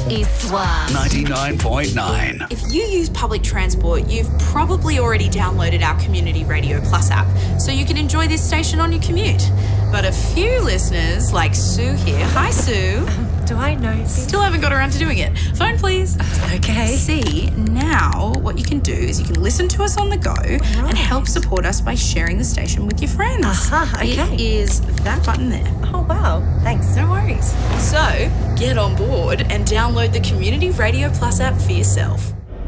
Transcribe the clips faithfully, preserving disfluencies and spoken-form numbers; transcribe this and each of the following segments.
is SWA ninety-nine point nine. If you use public transport, you've probably already downloaded our Community Radio Plus app, so you can enjoy this station on your commute. But a few listeners, like Sue here, hi Sue, Do I know this? still haven't got around to doing it. Phone please. Okay. See, now what you can do is you can listen to us on the go and help support us by sharing the station with your friends. Aha, okay. It is that button there. Oh, wow. Thanks. No worries. So, get on board and download the Community Radio Plus app for yourself.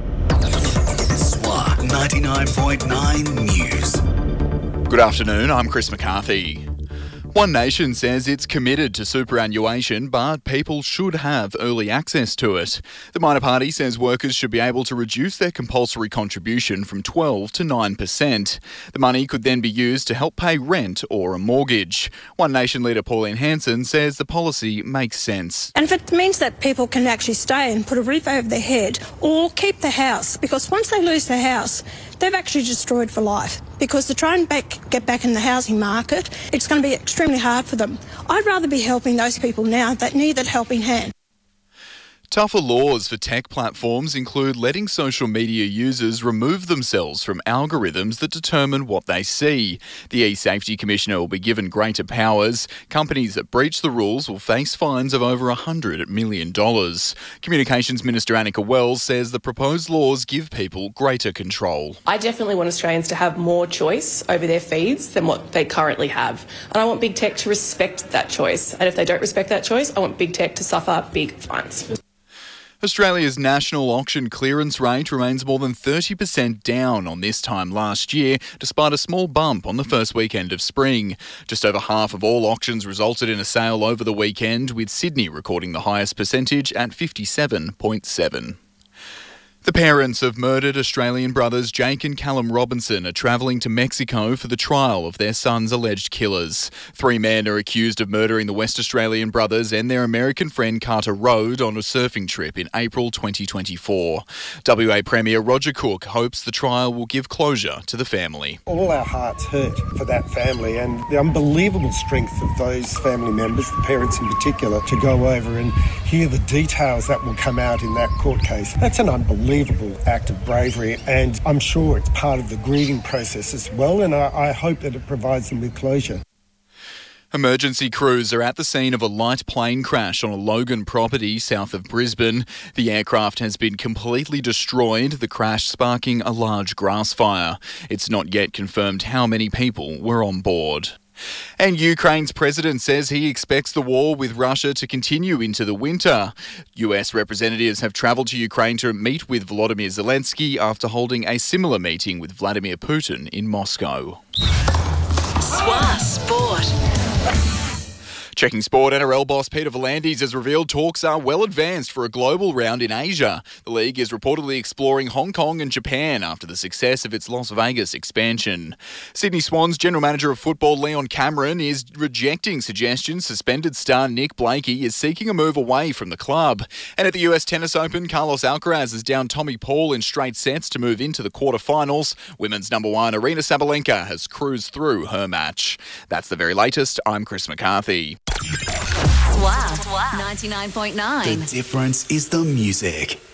SWA ninety-nine point nine News. Good afternoon, I'm Chris McCarthy. One Nation says it's committed to superannuation, but people should have early access to it. The minor party says workers should be able to reduce their compulsory contribution from twelve to nine percent. The money could then be used to help pay rent or a mortgage. One Nation leader Pauline Hanson says the policy makes sense. And if it means that people can actually stay and put a roof over their head or keep the house, because once they lose the house, they've actually destroyed for life. Because to try and back, get back in the housing market, it's going to be extremely hard for them. I'd rather be helping those people now that need that helping hand. Tougher laws for tech platforms include letting social media users remove themselves from algorithms that determine what they see. The e-Safety Commissioner will be given greater powers. Companies that breach the rules will face fines of over one hundred million dollars. Communications Minister Annika Wells says the proposed laws give people greater control. I definitely want Australians to have more choice over their feeds than what they currently have. And I want big tech to respect that choice. And if they don't respect that choice, I want big tech to suffer big fines. Australia's national auction clearance rate remains more than thirty percent down on this time last year, despite a small bump on the first weekend of spring. Just over half of all auctions resulted in a sale over the weekend, with Sydney recording the highest percentage at fifty-seven point seven. The parents of murdered Australian brothers Jake and Callum Robinson are travelling to Mexico for the trial of their son's alleged killers. Three men are accused of murdering the West Australian brothers and their American friend Carter Road on a surfing trip in April twenty twenty-four. W A Premier Roger Cook hopes the trial will give closure to the family. All our hearts hurt for that family and the unbelievable strength of those family members, the parents in particular, to go over and hear the details that will come out in that court case. That's an unbelievable act of bravery, and I'm sure it's part of the grieving process as well, and I, I hope that it provides them with closure. Emergency crews are at the scene of a light plane crash on a Logan property south of Brisbane. The aircraft has been completely destroyed, the crash sparking a large grass fire. It's not yet confirmed how many people were on board. And Ukraine's president says he expects the war with Russia to continue into the winter. U S representatives have travelled to Ukraine to meet with Volodymyr Zelensky after holding a similar meeting with Vladimir Putin in Moscow. SWA Sport. Checking sport, N R L boss Peter V'landys has revealed talks are well advanced for a global round in Asia. The league is reportedly exploring Hong Kong and Japan after the success of its Las Vegas expansion. Sydney Swans General Manager of Football Leon Cameron is rejecting suggestions suspended star Nick Blakey is seeking a move away from the club. And at the U S Tennis Open, Carlos Alcaraz is down Tommy Paul in straight sets to move into the quarterfinals. Women's number one Aryna Sabalenka has cruised through her match. That's the very latest. I'm Chris McCarthy. SWA ninety-nine point nine. The difference is the music.